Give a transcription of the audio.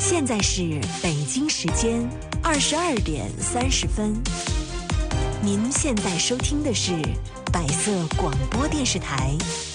现在是北京时间22:30。您现在收听的是百色广播电视台